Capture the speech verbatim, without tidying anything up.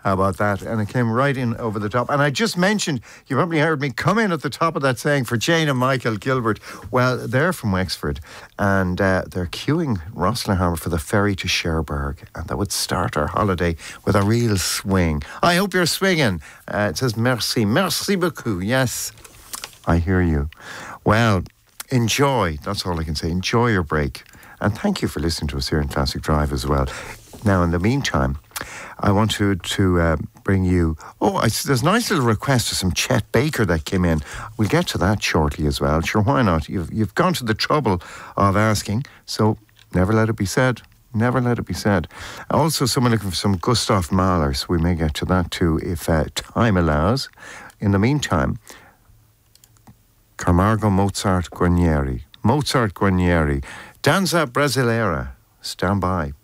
How about that? And it came right in over the top. And I just mentioned, you probably heard me come in at the top of that saying for Jane and Michael Gilbert. Well, they're from Wexford and uh, they're queuing Rosslyn for the ferry to Cherbourg. And that would start our holiday with a real swing. I hope you're swinging. Uh, it says merci. Merci beaucoup. Yes, I hear you. Well, enjoy. That's all I can say. Enjoy your break. And thank you for listening to us here in Classic Drive as well. Now, in the meantime, I want to, to uh, bring you... Oh, I, there's a nice little request of some Chet Baker that came in. We'll get to that shortly as well. Sure, why not? You've, you've gone to the trouble of asking, so never let it be said. Never let it be said. Also, someone looking for some Gustav Mahler, so we may get to that too if uh, time allows. In the meantime, Camargo Mozart Guarnieri. Mozart Guarnieri. Danza Brasileira. Stand by.